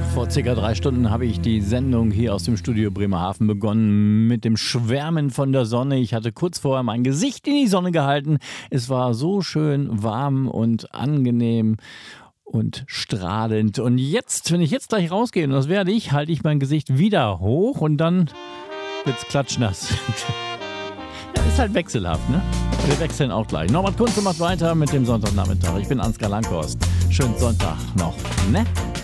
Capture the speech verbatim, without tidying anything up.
Vor circa drei Stunden habe ich die Sendung hier aus dem Studio Bremerhaven begonnen mit dem Schwärmen von der Sonne. Ich hatte kurz vorher mein Gesicht in die Sonne gehalten. Es war so schön warm und angenehm und strahlend. Und jetzt, wenn ich jetzt gleich rausgehe, und das werde ich, halte ich mein Gesicht wieder hoch und dann wird's klatschnass. Ja, ist halt wechselhaft, ne? Wir wechseln auch gleich. Norbert Kunze macht weiter mit dem Sonntagnachmittag. Ich bin Ansgar Langhorst. Schönen Sonntag noch, ne?